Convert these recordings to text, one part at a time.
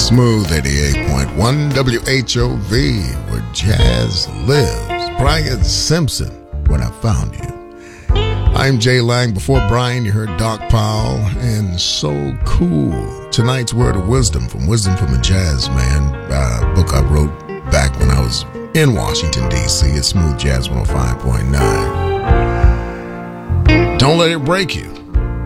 Smooth 88.1 WHOV, where jazz lives. Brian Simpson, when I found you. I'm Jay Lang. Before Brian, you heard Doc Powell and So Cool. Tonight's word of wisdom from a Jazz Man, book I wrote back when I was in Washington, D.C. at Smooth Jazz 105.9. Don't let it break you.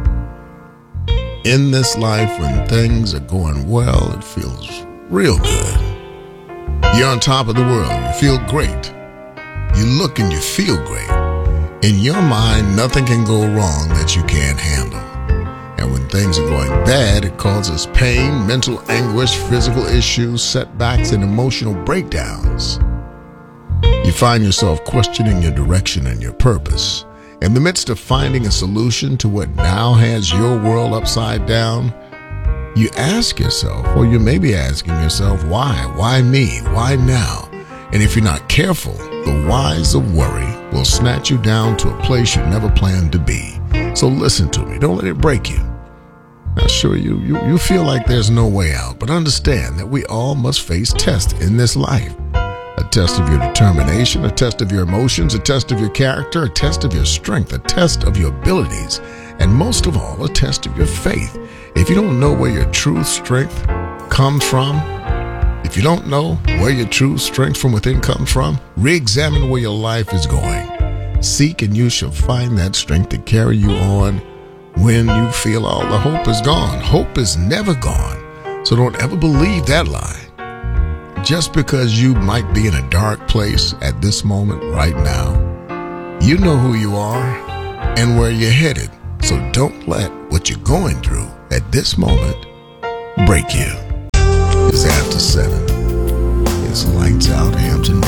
In this life, when things are going well, it feels real good. You're on top of the world. You feel great. You look and you feel great. In your mind, nothing can go wrong that you can't handle. And when things are going bad, it causes pain, mental anguish, physical issues, setbacks, and emotional breakdowns. You find yourself questioning your direction and your purpose. In the midst of finding a solution to what now has your world upside down, you ask yourself, or you may be asking yourself, why? Why me? Why now? And if you're not careful, the whys of worry will snatch you down to a place you never planned to be. So listen to me. Don't let it break you. Now, sure, you feel like there's no way out, but understand that we all must face tests in this life. A test of your determination, a test of your emotions, a test of your character, a test of your strength, a test of your abilities, and most of all, a test of your faith. If you don't know where your true strength comes from, if you don't know where your true strength from within comes from, re-examine where your life is going. Seek and you shall find that strength to carry you on when you feel all the hope is gone. Hope is never gone, so don't ever believe that lie. Just because you might be in a dark place at this moment right now, you know who you are and where you're headed. So don't let what you're going through at this moment break you. It's after 7. It's lights out Hampton